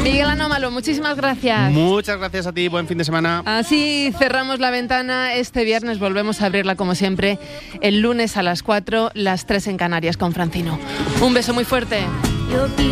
Miguel Anómalo, muchísimas gracias. Muchas gracias a ti, buen fin de semana. Así cerramos la ventana. Este viernes volvemos a abrirla como siempre, el lunes a las 4, las 3 en Canarias con Francino. Un beso muy fuerte.